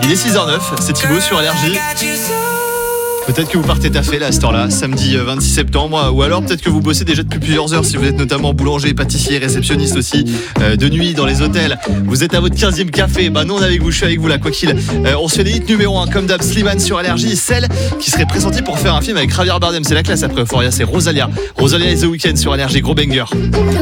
Il est 6h09, c'est Thibaut sur Allergie. Peut-être que vous partez taffer là à cette heure-là, samedi 26 septembre, ou alors peut-être que vous bossez déjà depuis plusieurs heures si vous êtes notamment boulanger, pâtissier, réceptionniste aussi, de nuit dans les hôtels. Vous êtes à votre 15e café, bah nous on est avec vous, je suis avec vous là, quoi qu'il. On se fait des hits numéro 1 comme d'hab, Slimane sur Allergie, celle qui serait pressentie pour faire un film avec Javier Bardem, c'est la classe après Euphoria, c'est Rosalia. Rosalia et The Weeknd sur Allergie, gros banger.